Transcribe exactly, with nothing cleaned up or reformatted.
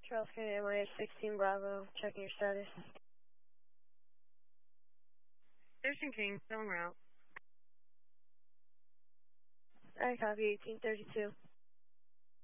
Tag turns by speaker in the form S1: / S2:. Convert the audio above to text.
S1: Charles County, M I S sixteen Bravo, checking your status.
S2: Station King, still en route.
S1: I copy eighteen thirty-two.